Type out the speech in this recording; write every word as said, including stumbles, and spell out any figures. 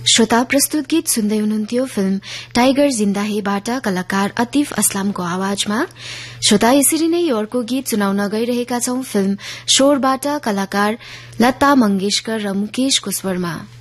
श्रोता प्रस्तुत गीत सुन्दै हुनुहुन्थ्यो फिल्म टाइगर जिन्दा हेबाट कलाकार अतिफ असलामको आवाजमा। श्रोता यसरी नै यो अर्को गीत सुनाउन गइरहेका छौं फिल्म शोरबाट कलाकार लता मंगेशकर र मुकेशको स्वरमा।